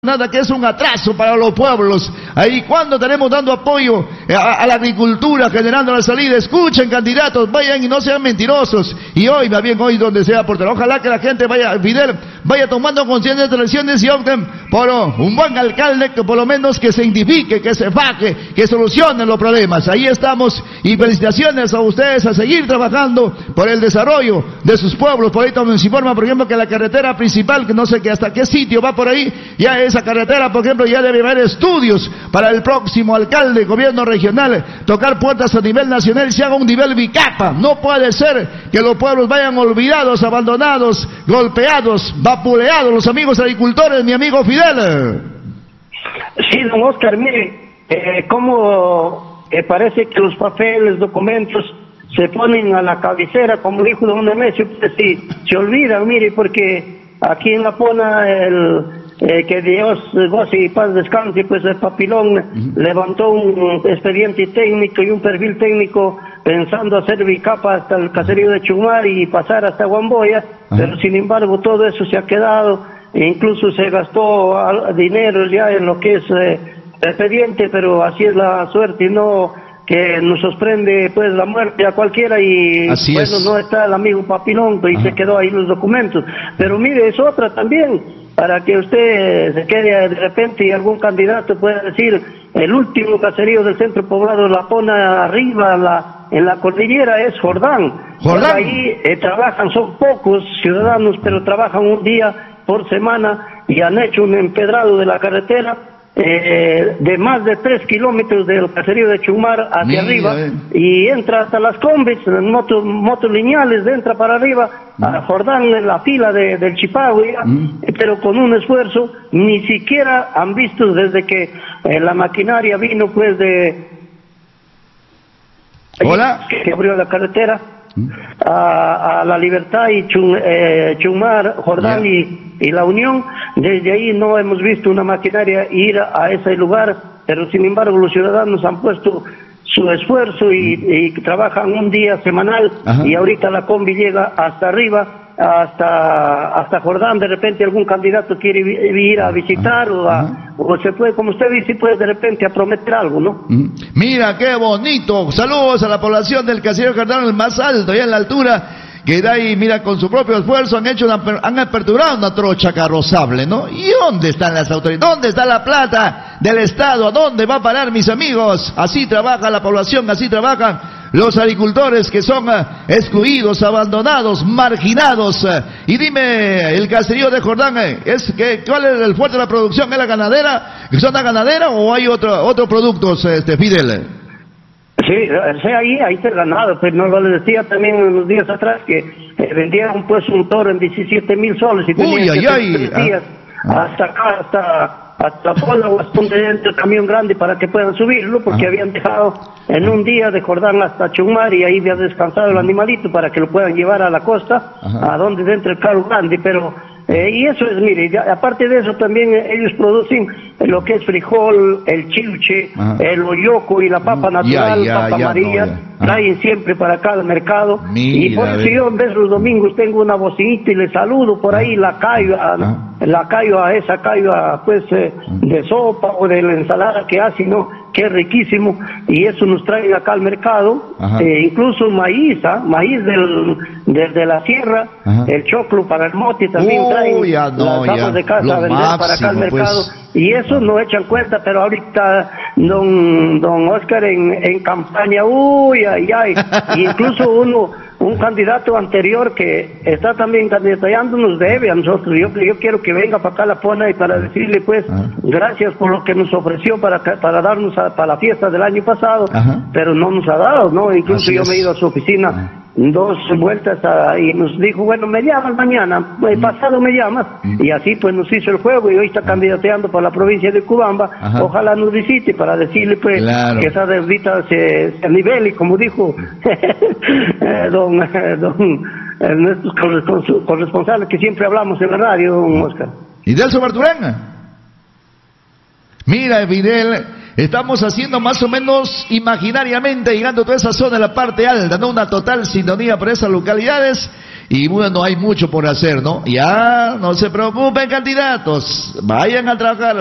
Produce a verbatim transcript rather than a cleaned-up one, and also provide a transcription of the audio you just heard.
Nada, que es un atraso para los pueblos. Ahí cuando tenemos dando apoyo a, a la agricultura, generando la salida, escuchen candidatos, vayan y no sean mentirosos. Y hoy, va bien, hoy donde sea por ojalá que la gente vaya, Fidel, vaya tomando conciencia de estas elecciones y opten por un buen alcalde que por lo menos que se identifique, que se faje, que solucione los problemas. Ahí estamos y felicitaciones a ustedes a seguir trabajando por el desarrollo de sus pueblos. Por ahí nos informa, por ejemplo, que la carretera principal, que no sé que hasta qué sitio va por ahí, ya es esa carretera, por ejemplo, ya debe haber estudios para el próximo alcalde, gobierno regional, tocar puertas a nivel nacional y se haga un nivel bicapa. No puede ser que los pueblos vayan olvidados, abandonados, golpeados, vapuleados, los amigos agricultores, mi amigo Fidel. Sí, don Oscar, mire, eh, como eh, parece que los papeles, documentos se ponen a la cabecera, como dijo don Nemesio, pues sí, se olvidan, mire, porque aquí en La Pona el Eh, que Dios goce y paz descanse, pues el Papilón uh-huh. levantó un expediente técnico y un perfil técnico pensando hacer bicapa hasta el caserío de Chumar y pasar hasta Guamboya, uh-huh. pero sin embargo todo eso se ha quedado, e incluso se gastó dinero ya en lo que es eh, expediente, pero así es la suerte, y no que nos sorprende pues la muerte a cualquiera y así bueno, es. No está el amigo Papilón pues, y se quedó ahí los documentos, pero mire, es otra también, para que usted se quede de repente y algún candidato pueda decir, el último caserío del centro poblado de La Pona arriba, la, en la cordillera, es Jordán. Jordán. Ahí eh, trabajan, son pocos ciudadanos, pero trabajan un día por semana y han hecho un empedrado de la carretera eh, de más de tres kilómetros del caserío de Chumar hacia Mira, arriba eh. y entra hasta las combis, motos, motos lineales, entra para arriba mm. a Jordán en la fila de, del Chipagüe, mm. pero con un esfuerzo, ni siquiera han visto desde que eh, la maquinaria vino pues de... Hola. Que, que abrió la carretera mm. a, a La Libertad y Chum, eh, Chumar, Jordán yeah. y y la Unión, desde ahí no hemos visto una maquinaria ir a ese lugar, pero sin embargo los ciudadanos han puesto su esfuerzo y, y trabajan un día semanal. Ajá. Y ahorita la combi llega hasta arriba, hasta hasta Jordán. De repente algún candidato quiere ir a visitar o, a, o se puede, como usted dice, puede de repente a prometer algo, ¿no? Mira qué bonito, saludos a la población del caserío Jordán, el más alto, allá en la altura, que de ahí, mira, con su propio esfuerzo han hecho una, han aperturado una trocha carrozable, ¿no? ¿Y dónde están las autoridades? ¿Dónde está la plata del Estado? ¿A dónde va a parar, mis amigos? Así trabaja la población, así trabajan los agricultores que son uh, excluidos, abandonados, marginados. Uh, y dime, el caserío de Jordán, uh, es que ¿cuál es el fuerte de la producción? ¿Es la ganadera? ¿Son la ganadera o hay otro, otros productos, este, Fidel? Sí, sí, ahí, ahí está el ganado, pues no lo decía también unos días atrás que eh, vendieron pues un toro en diecisiete mil soles y tenían Uy, que ay, tres ay. días Ah. hasta acá, hasta hasta Pola o hasta un el camión grande para que puedan subirlo, porque ah. habían dejado en un día de Jordán hasta Chumar y ahí había descansado el animalito para que lo puedan llevar a la costa, Ajá. a donde dentro el carro grande, pero Eh, y eso es, mire, ya, aparte de eso también eh, ellos producen lo que es frijol, el chilche, Ajá. el oyoco y la papa natural, ya, ya, papa ya, amarilla, no, traen siempre para acá al mercado. Mira, y por eso yo en vez de los domingos tengo una bocinita y le saludo por ahí, la callo, a, la callo a esa callo a, pues eh, de sopa o de la ensalada que hace, ¿no? Que es riquísimo, y eso nos traen acá al mercado, eh, incluso maíz, ¿ah? maíz del, de, de la sierra, Ajá. el choclo para el mote también uh, traen ya no, las amas de casa a vender máximo, para acá al mercado, pues. Y eso no echan cuenta, pero ahorita don don Oscar en, en campaña, uy, ay, ay, y incluso uno, un candidato anterior que está también candidateando nos debe a nosotros, yo, yo quiero que venga para acá a La Pona y para decirle pues, Ajá. gracias por lo que nos ofreció para, para darnos a, para la fiesta del año pasado, Ajá. pero no nos ha dado, ¿no? Incluso Así yo es. me he ido a su oficina Ajá. dos vueltas a, y nos dijo, bueno, me llamas mañana, el mm. pasado me llamas, mm. y así pues nos hizo el juego y hoy está candidateando para la provincia de Cubamba, Ajá. ojalá nos visite para decirle pues claro. que esa deudita se, se nivele, como dijo don, don eh, nuestros corresponsales que siempre hablamos en la radio, don Oscar. ¿Y Delso Barturán? Mira, Fidel, estamos haciendo más o menos imaginariamente, llegando a toda esa zona de la parte alta, ¿no? Una total sintonía por esas localidades. y bueno, hay mucho por hacer, ¿no? Ya, no se preocupen, candidatos, vayan a trabajar.